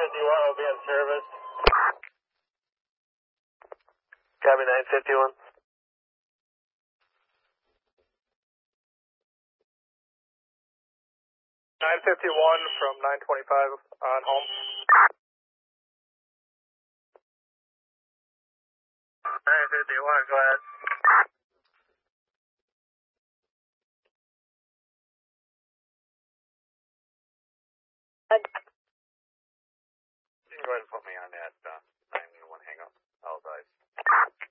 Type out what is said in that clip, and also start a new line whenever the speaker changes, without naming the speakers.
will be in service. Copy 951. 951 from 925 on home. 951, go ahead. You can go ahead and put me on that 911 hang up. I'll advise.